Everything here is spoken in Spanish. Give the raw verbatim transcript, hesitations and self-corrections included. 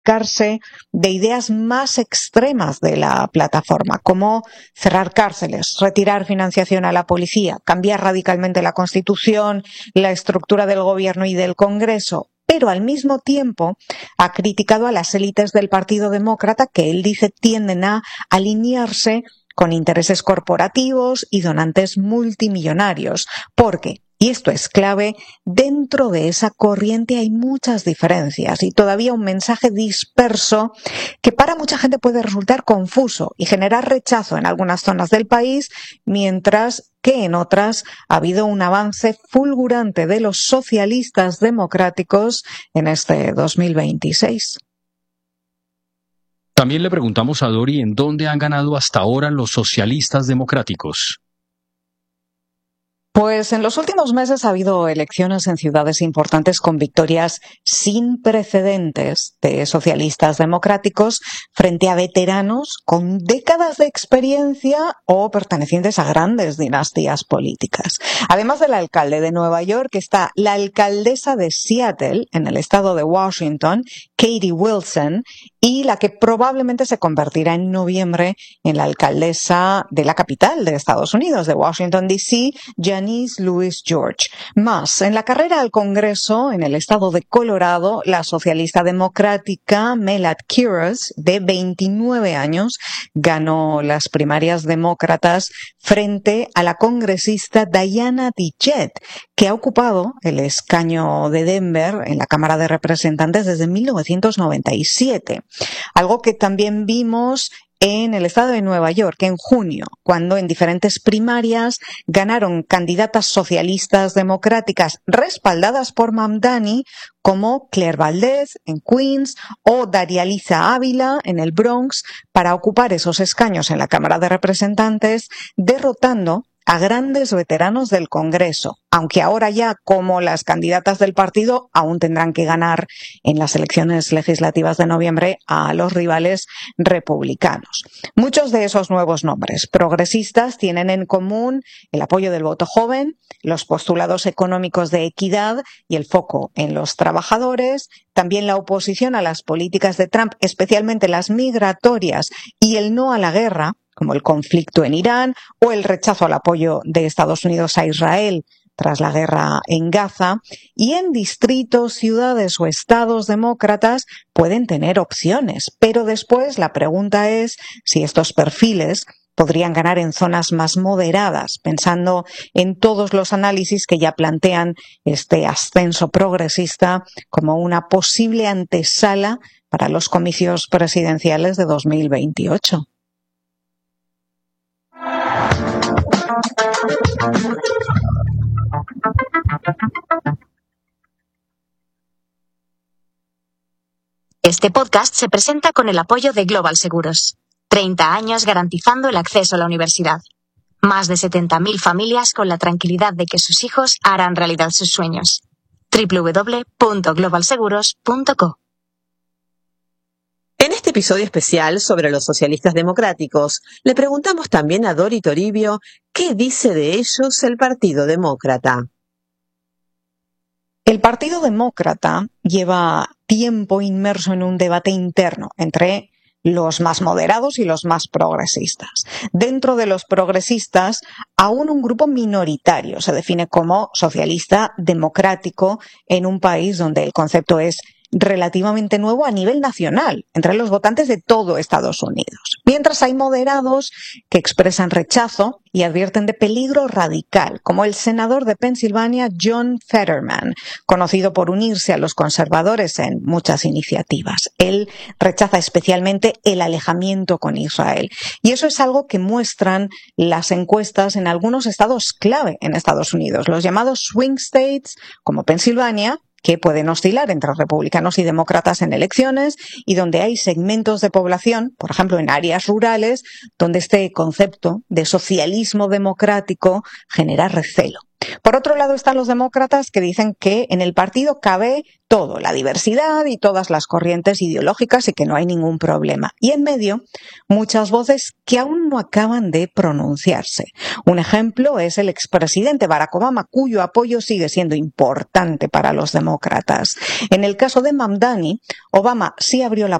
demarcarse de ideas más extremas de la plataforma, como cerrar cárceles, retirar financiación a la policía, cambiar radicalmente la Constitución, la estructura del gobierno y del Congreso. Pero al mismo tiempo ha criticado a las élites del Partido Demócrata, que él dice tienden a alinearse con intereses corporativos y donantes multimillonarios, porque, y esto es clave, dentro de esa corriente hay muchas diferencias y todavía un mensaje disperso que para mucha gente puede resultar confuso y generar rechazo en algunas zonas del país, mientras que en otras ha habido un avance fulgurante de los socialistas democráticos en este dos mil veintiséis. También le preguntamos a Dori en dónde han ganado hasta ahora los socialistas democráticos. Pues en los últimos meses ha habido elecciones en ciudades importantes con victorias sin precedentes de socialistas democráticos frente a veteranos con décadas de experiencia o pertenecientes a grandes dinastías políticas. Además del alcalde de Nueva York está la alcaldesa de Seattle, en el estado de Washington, Katie Wilson, y la que probablemente se convertirá en noviembre en la alcaldesa de la capital de Estados Unidos, de Washington, D C, Janice Louis George. Más, en la carrera al Congreso, en el estado de Colorado, la socialista democrática Melad Kiros, de veintinueve años, ganó las primarias demócratas frente a la congresista Diana DeJet, que ha ocupado el escaño de Denver en la Cámara de Representantes desde mil novecientos noventa y siete. Algo que también vimos en el estado de Nueva York en junio, cuando en diferentes primarias ganaron candidatas socialistas democráticas respaldadas por Mamdani, como Claire Valdez en Queens o Daria Liza Ávila en el Bronx, para ocupar esos escaños en la Cámara de Representantes, derrotando a grandes veteranos del Congreso, aunque ahora ya, como las candidatas del partido, aún tendrán que ganar en las elecciones legislativas de noviembre a los rivales republicanos. Muchos de esos nuevos nombres progresistas tienen en común el apoyo del voto joven, los postulados económicos de equidad y el foco en los trabajadores, también la oposición a las políticas de Trump, especialmente las migratorias, y el no a la guerra, como el conflicto en Irán o el rechazo al apoyo de Estados Unidos a Israel tras la guerra en Gaza, y en distritos, ciudades o estados demócratas pueden tener opciones, pero después la pregunta es si estos perfiles podrían ganar en zonas más moderadas, pensando en todos los análisis que ya plantean este ascenso progresista como una posible antesala para los comicios presidenciales de dos mil veintiocho. Este podcast se presenta con el apoyo de Global Seguros. treinta años garantizando el acceso a la universidad. Más de setenta mil familias con la tranquilidad de que sus hijos harán realidad sus sueños. doble u doble u doble u punto global seguros punto co. En este episodio especial sobre los socialistas democráticos, le preguntamos también a Dori Toribio qué dice de ellos el Partido Demócrata. El Partido Demócrata lleva tiempo inmerso en un debate interno entre los más moderados y los más progresistas. Dentro de los progresistas, aún un grupo minoritario se define como socialista democrático en un país donde el concepto es relativamente nuevo a nivel nacional, entre los votantes de todo Estados Unidos. Mientras hay moderados que expresan rechazo y advierten de peligro radical, como el senador de Pensilvania John Fetterman, conocido por unirse a los conservadores en muchas iniciativas. Él rechaza especialmente el alejamiento con Israel. Y eso es algo que muestran las encuestas en algunos estados clave en Estados Unidos, los llamados swing states, como Pensilvania, que pueden oscilar entre republicanos y demócratas en elecciones, y donde hay segmentos de población, por ejemplo en áreas rurales, donde este concepto de socialismo democrático genera recelo. Por otro lado están los demócratas que dicen que en el partido cabe todo, la diversidad y todas las corrientes ideológicas y que no hay ningún problema. Y en medio, muchas voces que aún no acaban de pronunciarse. Un ejemplo es el expresidente Barack Obama, cuyo apoyo sigue siendo importante para los demócratas. En el caso de Mamdani, Obama sí abrió la